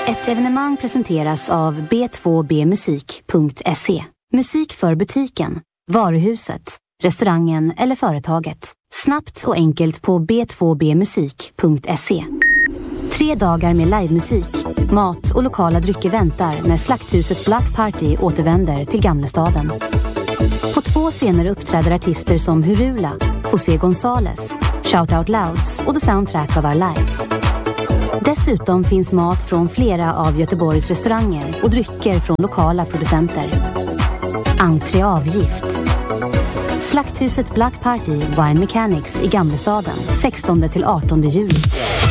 Ett evenemang presenteras av b2bmusik.se. Musik för butiken, varuhuset, restaurangen eller företaget. Snabbt och enkelt på b2bmusik.se. 3 dagar med livemusik, mat och lokala drycker väntar när Slakthuset Black Party återvänder till Gamlestaden. På 2 scener uppträder artister som Hurula, José González, Shout Out Louds och The Soundtrack of Our Lives. Dessutom finns mat från flera av Göteborgs restauranger och drycker från lokala producenter. Entréavgift. Slakthuset Black Party Wine Mechanics i Gamlestaden 16-18 juli.